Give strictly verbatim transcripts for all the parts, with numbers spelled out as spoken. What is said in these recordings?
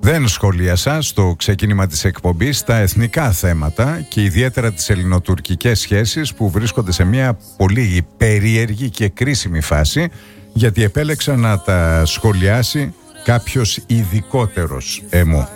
Δεν σχολίασα στο ξεκίνημα της εκπομπής τα εθνικά θέματα και ιδιαίτερα τις ελληνοτουρκικές σχέσεις που βρίσκονται σε μια πολύ περίεργη και κρίσιμη φάση, γιατί επέλεξα να τα σχολιάσει κάποιος ειδικότερος εμού.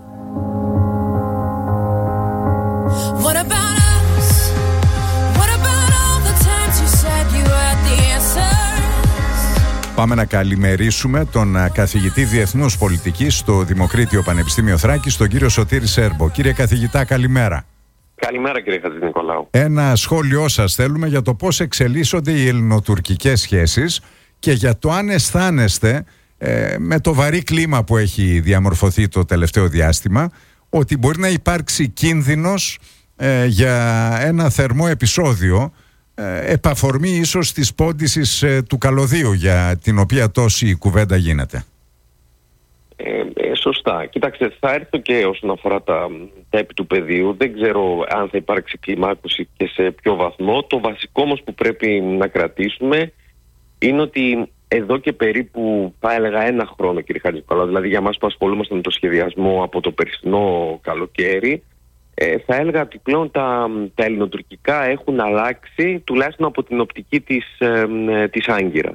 Πάμε να καλημερίσουμε τον καθηγητή Διεθνούς Πολιτικής στο Δημοκρίτιο Πανεπιστήμιο Θράκης, τον κύριο Σωτήρη Σέρμπο. Κύριε καθηγητά, καλημέρα. Καλημέρα κύριε Χατζηνικολάου. Ένα σχόλιο σας θέλουμε για το πώς εξελίσσονται οι ελληνοτουρκικές σχέσεις και για το αν αισθάνεστε ε, με το βαρύ κλίμα που έχει διαμορφωθεί το τελευταίο διάστημα ότι μπορεί να υπάρξει κίνδυνος ε, για ένα θερμό επεισόδιο ε, επαφορμή ίσως της πόντισης ε, του καλωδίου για την οποία τόση κουβέντα γίνεται. Ε, ε, σωστά. Κοιτάξτε, θα έρθω και όσον αφορά τα, τα επί του πεδίου. Δεν ξέρω αν θα υπάρξει κλιμάκωση και σε ποιο βαθμό. Το βασικό όμως που πρέπει να κρατήσουμε είναι ότι εδώ και περίπου, θα έλεγα, ένα χρόνο, κύριε Χατζηνικολάου, δηλαδή για μας που ασχολούμαστε με το σχεδιασμό από το περσινό καλοκαίρι, ε, θα έλεγα ότι πλέον τα, τα ελληνοτουρκικά έχουν αλλάξει, τουλάχιστον από την οπτική της, ε, ε, της Άγκυρας.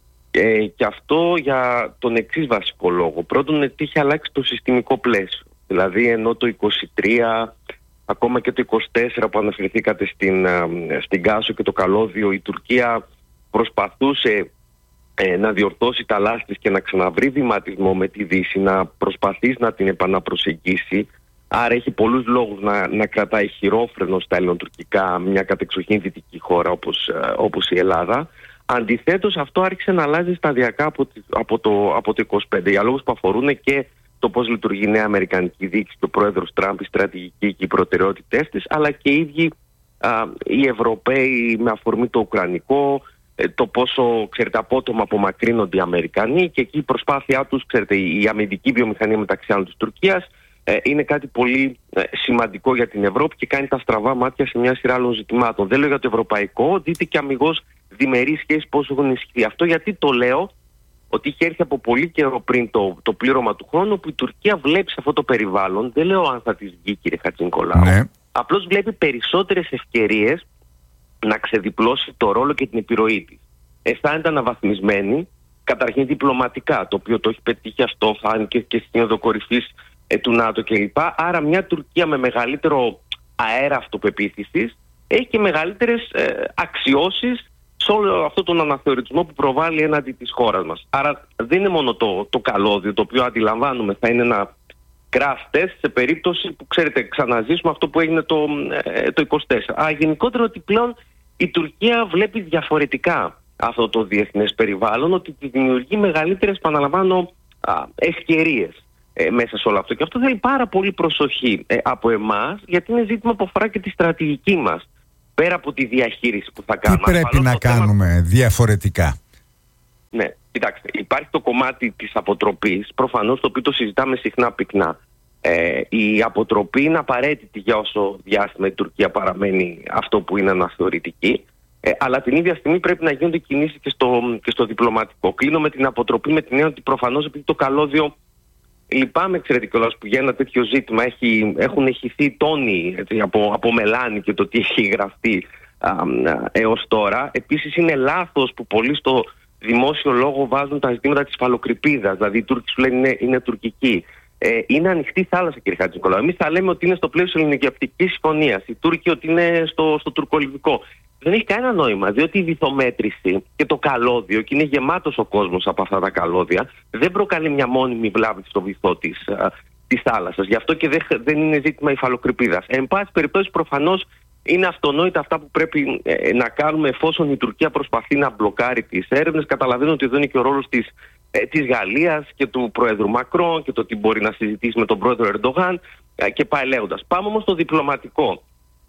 Ε, και αυτό για τον εξής βασικό λόγο. Πρώτον, ότι έχει αλλάξει το συστημικό πλαίσιο. Δηλαδή, ενώ το είκοσι τρία, ακόμα και το είκοσι τέσσερα που αναφερθήκατε στην, στην Κάσο και το καλώδιο, η Τουρκία προσπαθούσε ε, να διορθώσει τα λάθη της και να ξαναβρει βηματισμό με τη Δύση, να προσπαθήσει να την επαναπροσεγγίσει. Άρα έχει πολλούς λόγους να, να κρατάει χειρόφρενο στα ελληνοτουρκικά μια κατεξοχήν δυτική χώρα όπως, όπως η Ελλάδα. Αντιθέτως, αυτό άρχισε να αλλάζει σταδιακά από, από, το, από το είκοσι πέντε για λόγους που αφορούν και το πώς λειτουργεί η νέα αμερικανική δίκηση, ο πρόεδρος Τραμπ, η στρατηγική και οι προτεραιότητές της, αλλά και οι ίδιοι α, οι Ευρωπαίοι με αφορμή το Ουκρανικό, ε, το πόσο, ξέρετε, απότομα απομακρύνονται οι Αμερικανοί και εκεί η προσπάθειά τους, ξέρετε, η αμυντική βιομηχανία μεταξύ άλλων της Τουρκίας ε, είναι κάτι πολύ ε, σημαντικό για την Ευρώπη και κάνει τα στραβά μάτια σε μια σειρά άλλων ζητημάτων. Δεν λέω για το ευρωπαϊκό, δείτε και αμιγώς διμερείς σχέσεις πόσο έχουν ενισχυθεί. Αυτό γιατί το λέω, ότι είχε έρθει από πολύ καιρό πριν το, το πλήρωμα του χρόνου που η Τουρκία βλέπει σε αυτό το περιβάλλον, δεν λέω αν θα της βγει, κύριε Χατζηνικολάου, ναι. Απλώς βλέπει περισσότερες ευκαιρίες να ξεδιπλώσει το ρόλο και την επιρροή της. Αισθάνεται αναβαθμισμένη, καταρχήν διπλωματικά, το οποίο το έχει πετύχει αυτό, φάνηκε και στην Σύνοδο Κορυφής ε, του ΝΑΤΟ κλπ. Άρα μια Τουρκία με μεγαλύτερο αέρα αυτοπεποίθησης έχει και μεγαλύτερες ε, αξιώσεις σε όλο αυτόν τον αναθεωρητισμό που προβάλλει έναντι της χώρας μας. Άρα δεν είναι μόνο το, το καλώδιο, το οποίο αντιλαμβάνουμε θα είναι ένα crash test σε περίπτωση που, ξέρετε, ξαναζήσουμε αυτό που έγινε το, ε, το είκοσι τέσσερα. Α, γενικότερα ότι πλέον η Τουρκία βλέπει διαφορετικά αυτό το διεθνές περιβάλλον, ότι τη δημιουργεί μεγαλύτερες, επαναλαμβάνω, ευκαιρίες ε, μέσα σε όλο αυτό. Και αυτό θέλει πάρα πολύ προσοχή ε, από εμάς, γιατί είναι ζήτημα που αφορά και τη στρατηγική μας. Πέρα από τη διαχείριση που θα κάνουμε. Τι πρέπει να κάνουμε θέμα... διαφορετικά? Ναι, κοιτάξτε, υπάρχει το κομμάτι της αποτροπής, προφανώς το οποίο το συζητάμε συχνά πυκνά. Ε, η αποτροπή είναι απαραίτητη για όσο διάστημα η Τουρκία παραμένει αυτό που είναι αναθεωρητική, ε, αλλά την ίδια στιγμή πρέπει να γίνονται κινήσεις και στο, και στο διπλωματικό. Κλείνω με την αποτροπή με την έννοια ότι προφανώς επειδή το καλώδιο, λυπάμαι, ξέρετε κιόλας, που για ένα τέτοιο ζήτημα έχει, έχουν εχυθεί τόνοι έτσι, από, από μελάνι και το τι έχει γραφτεί α, α, έως τώρα. Επίσης είναι λάθος που πολλοί στο δημόσιο λόγο βάζουν τα ζητήματα της φαλοκρηπίδας. Δηλαδή οι Τούρκοι σου λένε είναι, είναι τουρκικοί. Ε, είναι ανοιχτή θάλασσα, κύριε Χατζηνικολάου. Εμείς θα λέμε ότι είναι στο πλαίσιο ελληνικιαπτικής συμφωνίας. Οι Τούρκοι ότι είναι στο, στο τουρκολιβικό. Δεν έχει κανένα νόημα, διότι η βυθομέτρηση και το καλώδιο, και είναι γεμάτος ο κόσμος από αυτά τα καλώδια, δεν προκαλεί μια μόνιμη βλάβη στο βυθό της, της θάλασσας. Γι' αυτό και δεν, δεν είναι ζήτημα υφαλοκρηπίδας. Εν πάση περιπτώσει, προφανώς είναι αυτονόητα αυτά που πρέπει ε, να κάνουμε εφόσον η Τουρκία προσπαθεί να μπλοκάρει τις έρευνες. Καταλαβαίνω ότι εδώ είναι και ο ρόλος της, ε, της Γαλλίας και του Προέδρου Μακρόν και το τι μπορεί να συζητήσει με τον Πρόεδρο Ερντογάν ε, και πάει λέγοντας. Πάμε όμως στο διπλωματικό.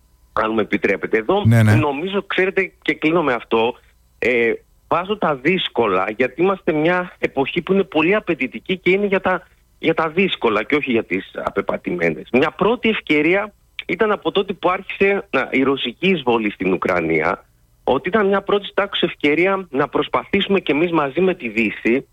Αν μου επιτρέπετε εδώ, ναι, ναι. Νομίζω, ξέρετε, και κλείνω με αυτό, ε, βάζω τα δύσκολα, γιατί είμαστε μια εποχή που είναι πολύ απαιτητική και είναι για τα, για τα δύσκολα και όχι για τις απεπατημένες. Μια πρώτη ευκαιρία ήταν από τότε που άρχισε να, η ρωσική εισβολή στην Ουκρανία, ότι ήταν μια πρώτη τάξη ευκαιρία να προσπαθήσουμε κι εμείς μαζί με τη Δύση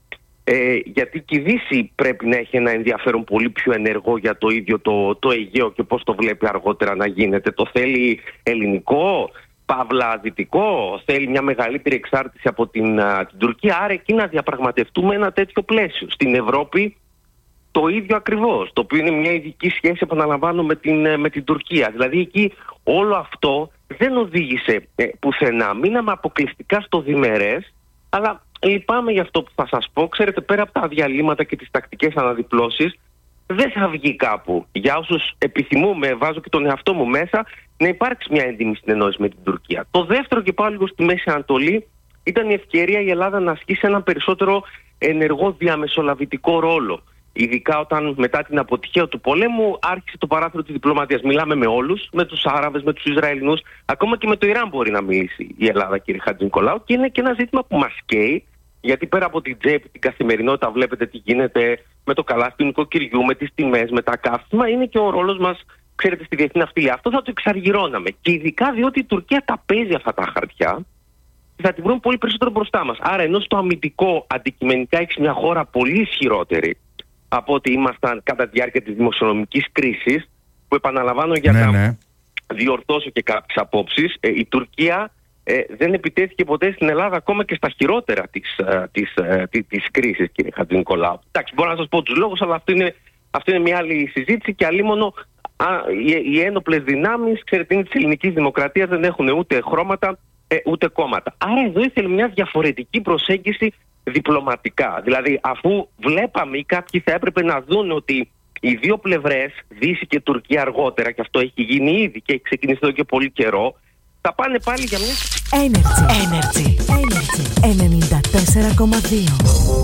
Ε, γιατί και η Δύση πρέπει να έχει ένα ενδιαφέρον πολύ πιο ενεργό για το ίδιο το, το Αιγαίο και πώς το βλέπει αργότερα να γίνεται. Το θέλει ελληνικό, παύλα δυτικό, θέλει μια μεγαλύτερη εξάρτηση από την, α, την Τουρκία. Άρα εκεί να διαπραγματευτούμε ένα τέτοιο πλαίσιο. Στην Ευρώπη το ίδιο ακριβώς, το οποίο είναι μια ειδική σχέση, επαναλαμβάνω, με την, με την Τουρκία. Δηλαδή εκεί όλο αυτό δεν οδήγησε ε, πουθενά. Μείναμε αποκλειστικά στο διμερές, αλλά λυπάμαι για αυτό που θα σας πω. Ξέρετε, πέρα από τα διαλύματα και τις τακτικές αναδιπλώσεις, δεν θα βγει κάπου. Για όσους επιθυμούμε, βάζω και τον εαυτό μου μέσα, να υπάρξει μια έντιμη συνεννόηση με την Τουρκία. Το δεύτερο, και πάω λίγο στη Μέση Ανατολή, ήταν η ευκαιρία η Ελλάδα να ασκήσει έναν περισσότερο ενεργό διαμεσολαβητικό ρόλο. Ειδικά όταν μετά την αποτυχία του πολέμου άρχισε το παράθυρο της διπλωματίας. Μιλάμε με όλους, με τους Άραβες, με τους Ισραηλινούς, ακόμα και με το Ιράν μπορεί να μιλήσει η Ελλάδα, κύριε Χατζηνικολάου, και είναι και ένα ζήτημα που μας καίει, γιατί πέρα από την τσέπη, την καθημερινότητα, βλέπετε τι γίνεται με το καλάθι του νοικοκυριού, με τις τιμές, με τα καύσιμα, είναι και ο ρόλος μας, ξέρετε, στη διεθνή ναυτιλία. Αυτό θα το εξαργυρώναμε. Και ειδικά διότι η Τουρκία τα παίζει αυτά τα χαρτιά και θα την βρούμε πολύ περισσότερο μπροστά μας. Άρα, ενώ στο αμυντικό αντικειμενικά έχει μια χώρα πολύ ισχυρότερη από ότι ήμασταν κατά τη διάρκεια της δημοσιονομικής κρίσης, που επαναλαμβάνω για ναι, να ναι. διορθώσω και κάποιες απόψεις, ε, η Τουρκία ε, δεν επιτέθηκε ποτέ στην Ελλάδα ακόμα και στα χειρότερα της, ε, της, ε, της, της κρίσης, κύριε Χατζηνικολάου. Εντάξει, μπορώ να σας πω τους λόγους, αλλά αυτή είναι, αυτή είναι μια άλλη συζήτηση και αλλήμωνο α, οι, οι ένοπλες δυνάμεις, ξέρετε, είναι της ελληνικής δημοκρατίας, δεν έχουν ούτε χρώματα ε, ούτε κόμματα. Άρα εδώ ήθελε μια διαφορετική προσέγγιση διπλωματικά. Δηλαδή, αφού βλέπαμε ή κάποιοι θα έπρεπε να δουν ότι οι δύο πλευρές, Δύση και Τουρκία αργότερα, και αυτό έχει γίνει ήδη και έχει ξεκινήσει εδώ και πολύ καιρό, θα πάνε πάλι για μια... Energy. Energy. Energy. ενενήντα τέσσερα κόμμα δύο.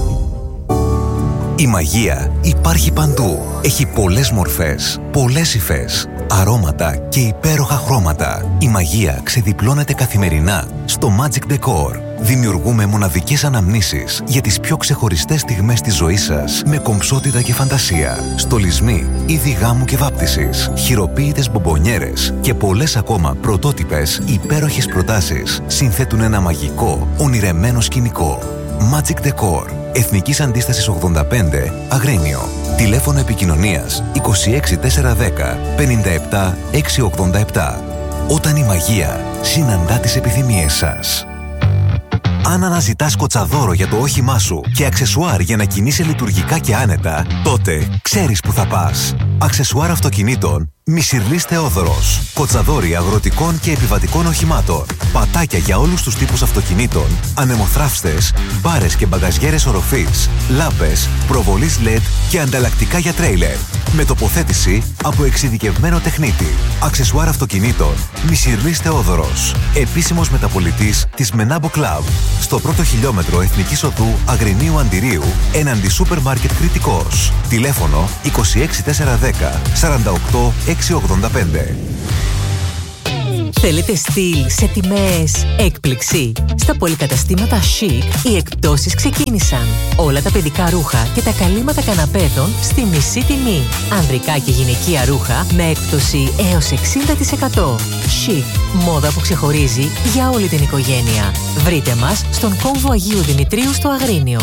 Η μαγεία υπάρχει παντού. Έχει πολλές μορφές, πολλές υφές, αρώματα και υπέροχα χρώματα. Η μαγεία ξεδιπλώνεται καθημερινά στο Magic Decor. Δημιουργούμε μοναδικές αναμνήσεις για τις πιο ξεχωριστές στιγμές της ζωής σας με κομψότητα και φαντασία. Στολισμοί, είδη γάμου και βάπτισης, χειροποίητες μπομπονιέρες και πολλές ακόμα πρωτότυπες υπέροχες προτάσεις συνθέτουν ένα μαγικό, ονειρεμένο σκηνικό. Magic Decor. Εθνικής Αντίστασης ογδόντα πέντε, Αγρίνιο. Τηλέφωνο επικοινωνίας είκοσι έξι τετρακόσια δέκα πενήντα επτά εξακόσια ογδόντα επτά. Όταν η μαγεία συναντά τις επιθυμίες σας. Αν αναζητάς κοτσαδόρο για το όχημά σου και αξεσουάρ για να κινείσαι λειτουργικά και άνετα, τότε ξέρεις που θα πας. Αξεσουάρ αυτοκινήτων Μισυρλής Θεόδωρος. Κοτσαδόροι αγροτικών και επιβατικών οχημάτων. Πατάκια για όλους τους τύπους αυτοκινήτων. Ανεμοθράφστες, μπάρες και μπαγαζιέρες οροφής. Λάμπες, προβολής ελ ι ντι και ανταλλακτικά για τρέιλερ. Με τοποθέτηση από εξειδικευμένο τεχνίτη. Αξεσουάρ αυτοκινήτων Μισυρλής Θεόδωρος. Επίσημος μεταπολιτής της Menabo Club. Στο πρώτο χιλιόμετρο Εθνικής Οδού Αγρινίου Αντιρίου, έναντι Σούπερ Μάρκετ Κρητικός. Τηλέφωνο είκοσι έξι τετρακόσια δέκα σαράντα οκτώ εξακόσια ογδόντα πέντε. Θέλετε στυλ σε τιμές έκπληξη? Στα πολυκαταστήματα Chic οι εκπτώσεις ξεκίνησαν. Όλα τα παιδικά ρούχα και τα καλύματα καναπέδων στη μισή τιμή. Ανδρικά και γυναικεία ρούχα με έκπτωση έως εξήντα τοις εκατό. Chic, μόδα που ξεχωρίζει για όλη την οικογένεια. Βρείτε μας στον κόμβο Αγίου Δημητρίου στο Αγρίνιο.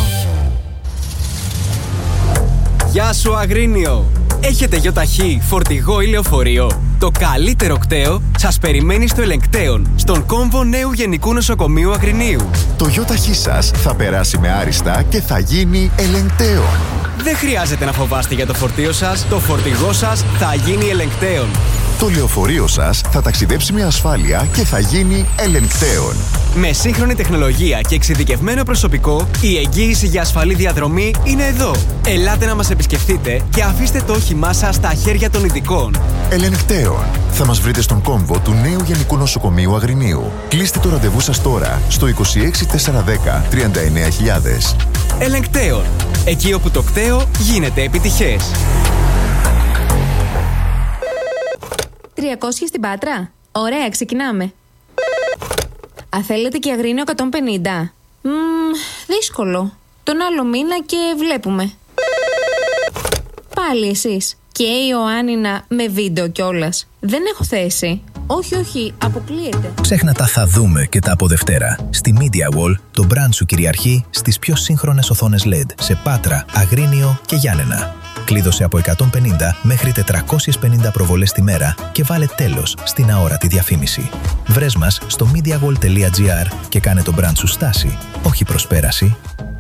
Γεια σου Αγρίνιο! Έχετε γιοταχή, φορτηγό ή λεωφορείο? Το καλύτερο κταίο σας περιμένει στο Ελεγκτέον, στον κόμβο νέου Γενικού Νοσοκομείου Αγρινίου. Το γιοταχή σας θα περάσει με άριστα και θα γίνει Ελεγκτέον. Δεν χρειάζεται να φοβάστε για το φορτίο σας, το φορτηγό σας θα γίνει Ελεγκτέον. Το λεωφορείο σας θα ταξιδέψει με ασφάλεια και θα γίνει Ελεγκτέον. Με σύγχρονη τεχνολογία και εξειδικευμένο προσωπικό, η εγγύηση για ασφαλή διαδρομή είναι εδώ. Ελάτε να μας επισκεφτείτε και αφήστε το όχημά σας στα χέρια των ειδικών. Ελεγκτέον. Θα μας βρείτε στον κόμβο του νέου Γενικού Νοσοκομείου Αγρινίου. Κλείστε το ραντεβού σας τώρα στο είκοσι έξι τετρακόσια δέκα τριάντα εννέα χιλιάδες. Ελεγκτέον. Εκεί όπου το κταίο γίνεται επιτυχές. τριακόσια στην Πάτρα. Ωραία, ξεκινάμε. Α, θέλετε και Αγρίνιο εκατόν πενήντα. Μμμ, δύσκολο. Τον άλλο μήνα και βλέπουμε. Πάλι εσείς. Και η Ιωάννινα με βίντεο κιόλας. Δεν έχω θέση. Όχι, όχι, αποκλείεται. Ξέχνα τα θα δούμε και τα από Δευτέρα. Στη Media Wall το brand σου κυριαρχεί στις πιο σύγχρονες οθόνες ελ ι ντι σε Πάτρα, Αγρίνιο και Γιάννενα. Κλείδωσε από εκατόν πενήντα μέχρι τετρακόσιες πενήντα προβολές τη μέρα και βάλε τέλος στην αόρατη διαφήμιση. Βρες μας στο mediawall τελεία gr και κάνε το brand σου στάση, όχι προσπέραση.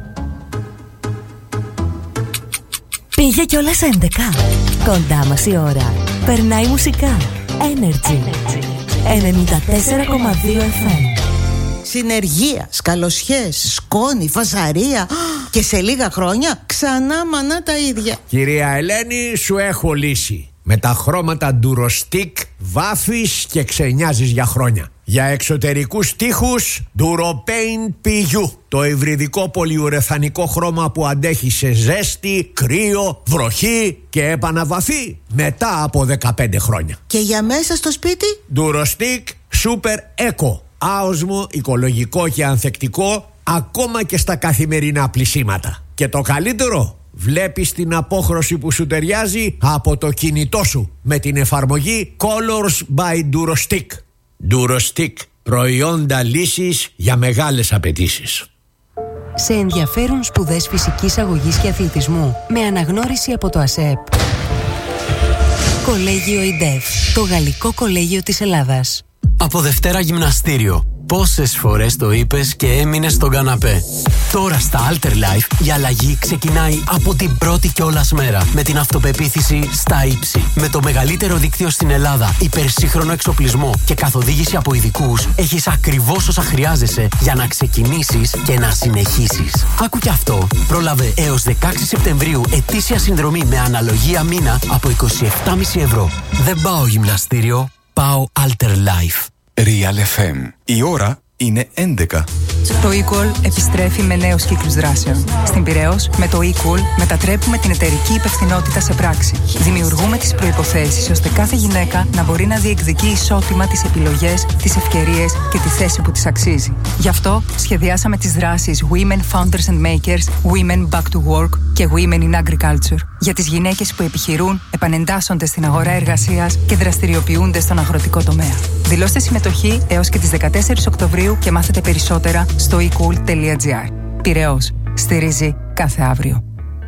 Πήγε κιόλας έντεκα. Κοντά μας η ώρα. Περνάει μουσικά. Energy. ενενήντα τέσσερα κόμμα δύο εφ εμ. Συνεργεία, σκαλοσιές, σκόνη, φασαρία και σε λίγα χρόνια ξανά μανά τα ίδια. Κυρία Ελένη, σου έχω λύση. Με τα χρώματα Durostick βάφεις και ξενιάζεις για χρόνια. Για εξωτερικούς τοίχους Duropaint πι γιου. Το υβριδικό πολυουρεθανικό χρώμα που αντέχει σε ζέστη, κρύο, βροχή και επαναβαφή μετά από δεκαπέντε χρόνια. Και για μέσα στο σπίτι Durostick Super Eco. Άοσμο, οικολογικό και ανθεκτικό ακόμα και στα καθημερινά πλυσίματα. Και το καλύτερο, βλέπεις την απόχρωση που σου ταιριάζει από το κινητό σου με την εφαρμογή Colors by Durostick. Durostick, προϊόντα λύσης για μεγάλες απαιτήσεις. Σε ενδιαφέρουν σπουδές φυσικής αγωγής και αθλητισμού με αναγνώριση από το ΑΣΕΠ. Κολέγιο ΙΝΤΕΦ, το γαλλικό κολέγιο της Ελλάδας. Από Δευτέρα γυμναστήριο. Πόσες φορές το είπες και έμεινες στον καναπέ. Τώρα στα Alter Life η αλλαγή ξεκινάει από την πρώτη κιόλας μέρα. Με την αυτοπεποίθηση στα ύψη. Με το μεγαλύτερο δίκτυο στην Ελλάδα, υπερσύγχρονο εξοπλισμό και καθοδήγηση από ειδικούς, έχεις ακριβώς όσα χρειάζεσαι για να ξεκινήσεις και να συνεχίσεις. Άκου κι αυτό. Πρόλαβε έως δεκαέξι Σεπτεμβρίου ετήσια συνδρομή με αναλογία μήνα από είκοσι επτά κόμμα πέντε ευρώ. Δεν πάω γυμναστήριο, πάω Alter Life. Real εφ εμ. Η ώρα είναι έντεκα. Το eCall επιστρέφει με νέους κύκλους δράσεων. Στην Πειραιώς, με το eCall μετατρέπουμε την εταιρική υπευθυνότητα σε πράξη. Δημιουργούμε τις προϋποθέσεις ώστε κάθε γυναίκα να μπορεί να διεκδικεί ισότιμα τις επιλογές, τις ευκαιρίες και τη θέση που της αξίζει. Γι' αυτό σχεδιάσαμε τις δράσεις Women Founders and Makers, Women Back to Work και Women in Agriculture. Για τις γυναίκες που επιχειρούν, επανεντάσσονται στην αγορά εργασίας και δραστηριοποιούνται στον αγροτικό τομέα. Δηλώστε συμμετοχή έως και τις δεκατέσσερις Οκτωβρίου και μάθετε περισσότερα στο e cool τελεία gr. Πειραιώς. Στηρίζει κάθε αύριο.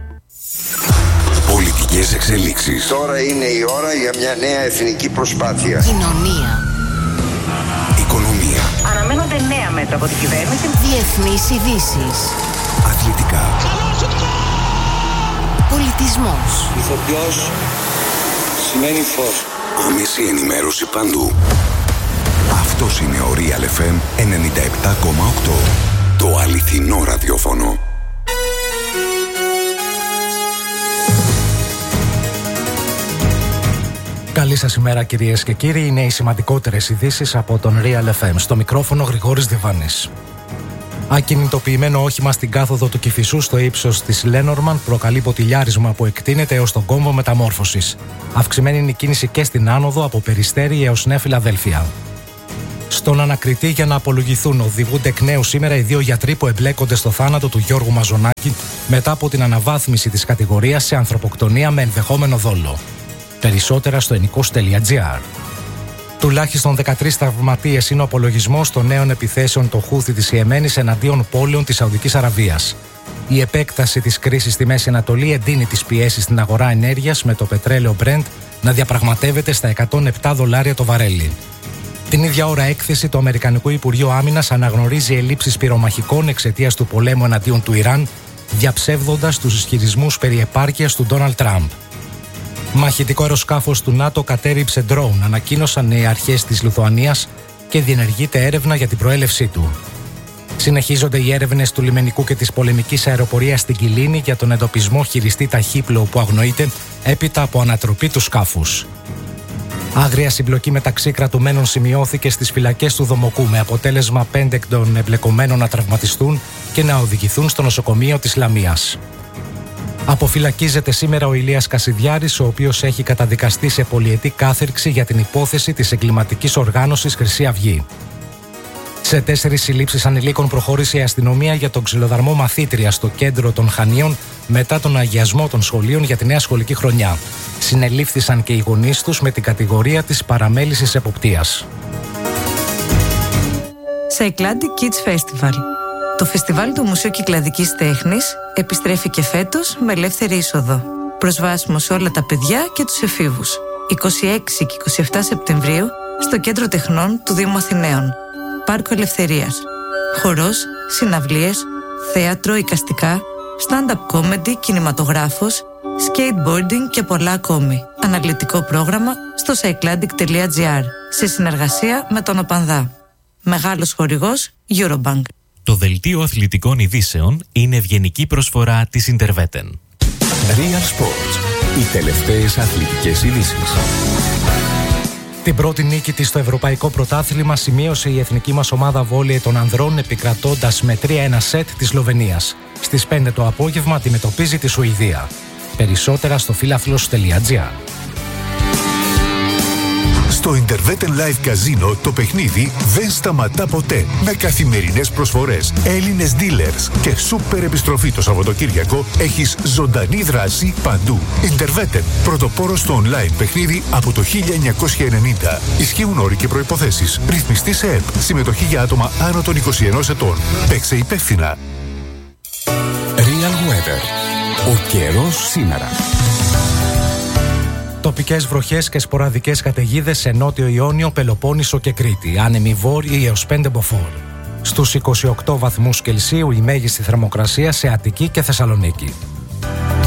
Πολιτικές εξελίξεις. Τώρα είναι η ώρα για μια νέα εθνική προσπάθεια. Κοινωνία. Οικονομία. Αναμένονται νέα μέτρα από την κυβέρνηση. Διεθνείς ειδήσεις. Αθλητικά. Πολιτισμός. Ηθοποιός σημαίνει φως. Άμεση ενημέρωση παντού. Αυτός είναι ο Real εφ εμ ενενήντα επτά κόμμα οκτώ. Το αληθινό ραδιόφωνο. Καλή σας ημέρα κυρίες και κύριοι. Είναι οι σημαντικότερες ειδήσεις από τον Real εφ εμ. Στο μικρόφωνο Γρηγόρης Διβάνης. Ακινητοποιημένο όχημα στην κάθοδο του Κηφισού στο ύψος της Λένορμαν προκαλεί ποτηλιάρισμα που εκτείνεται έως τον κόμβο μεταμόρφωσης. Αυξημένη είναι η κίνηση και στην άνοδο από Περιστέρι έως Νέα Φιλαδέλφια. Στον ανακριτή για να απολογηθούν οδηγούνται εκ νέου σήμερα οι δύο γιατροί που εμπλέκονται στο θάνατο του Γιώργου Μαζονάκη μετά από την αναβάθμιση της κατηγορίας σε ανθρωποκτονία με ενδεχόμενο δόλο. Περισσότερα στο ενικός τελεία gr. Τουλάχιστον δεκατρείς τραυματίες είναι ο απολογισμός των νέων επιθέσεων των Χούθι της Ιεμένης εναντίον πόλεων της Σαουδικής Αραβίας. Η επέκταση της κρίσης στη Μέση Ανατολή εντείνει τις πιέσεις στην αγορά ενέργειας με το πετρέλαιο Brent να διαπραγματεύεται στα εκατόν επτά δολάρια το βαρέλι. Την ίδια ώρα έκθεση του Αμερικανικού Υπουργείου Άμυνας αναγνωρίζει ελλείψεις πυρομαχικών εξαιτίας του πολέμου εναντίον του Ιράν, διαψεύδοντας τους ισχυρισμούς περί επάρκειας του Ντόναλντ Τραμπ. Μαχητικό αεροσκάφος του ΝΑΤΟ κατέριψε ντρόουν, ανακοίνωσαν οι αρχές της Λιθουανίας και διενεργείται έρευνα για την προέλευσή του. Συνεχίζονται οι έρευνες του λιμενικού και της πολεμικής αεροπορίας στην Κιλίνη για τον εντοπισμό χειριστή ταχύπλοου που αγνοείται έπειτα από ανατροπή του σκάφους. Άγρια συμπλοκή μεταξύ κρατουμένων σημειώθηκε στις φυλακές του Δομοκού με αποτέλεσμα πέντε εκ των εμπλεκομένων να τραυματιστούν και να οδηγηθούν στο νοσοκομείο της Λαμίας. Αποφυλακίζεται σήμερα ο Ηλίας Κασιδιάρης, ο οποίος έχει καταδικαστεί σε πολυετή κάθερξη για την υπόθεση της εγκληματικής οργάνωσης Χρυσή Αυγή. Σε τέσσερις συλλήψεις ανηλίκων προχώρησε η αστυνομία για τον ξυλοδαρμό μαθήτρια στο κέντρο των Χανίων μετά τον αγιασμό των σχολείων για τη νέα σχολική χρονιά. Συνελήφθησαν και οι γονείς τους με την κατηγορία της παραμέλησης εποπτείας. Cycladic Kids Festival. Το φεστιβάλ του Μουσείου Κυκλαδικής Τέχνης επιστρέφει και φέτος με ελεύθερη είσοδο. Προσβάσιμο σε όλα τα παιδιά και τους εφήβους. είκοσι έξι και είκοσι επτά Σεπτεμβρίου στο Κέντρο Τεχνών του Δήμου Αθηναίων. Πάρκο Ελευθερίας. Χορός, συναυλίες, θέατρο, εικαστικά, stand-up comedy, κινηματογράφος, skateboarding και πολλά ακόμη. Αναλυτικό πρόγραμμα στο cycladic τελεία gr σε συνεργασία με τον Οπανδά. Μεγάλος χορηγός Eurobank. Το δελτίο αθλητικών ειδήσεων είναι ευγενική προσφορά της Interveten. Real Sports. Οι τελευταίες αθλητικές ειδήσεις. Την πρώτη νίκη της στο Ευρωπαϊκό Πρωτάθλημα σημείωσε η εθνική μας ομάδα βόλεϊ των ανδρών επικρατώντας με τρία ένα σετ της Σλοβενίας. Στις πέντε το απόγευμα αντιμετωπίζει τη Σουηδία. Περισσότερα στο φίλαθλος τελεία gr. Στο Interveten Live Casino το παιχνίδι δεν σταματά ποτέ. Με καθημερινές προσφορές, Έλληνες dealers και σούπερ επιστροφή το Σαββατοκύριακο έχεις ζωντανή δράση παντού. Interveten, πρωτοπόρος στο online παιχνίδι από το χίλια εννιακόσια ενενήντα. Ισχύουν όροι και προϋποθέσεις. Ρυθμιστή σε ΕΠ. Συμμετοχή για άτομα άνω των είκοσι ενός ετών. Παίξε υπεύθυνα. Real Weather. Ο καιρός σήμερα. Τοπικές βροχές και σποραδικές καταιγίδες σε Νότιο Ιόνιο, Πελοπόννησο και Κρήτη. Άνεμοι βόρειοι έως πέντε μποφόρ. Στους είκοσι οκτώ βαθμούς Κελσίου η μέγιστη θερμοκρασία σε Αττική και Θεσσαλονίκη.